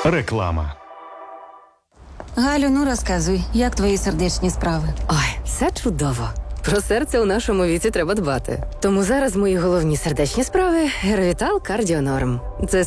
Реклама. Галю, ну розказуй, як твої сердечні справи? Ой, все чудово. Про серце у нашому віці треба дбати. Тому зараз мої головні сердечні справи – Геровітал Кардіонорм. Це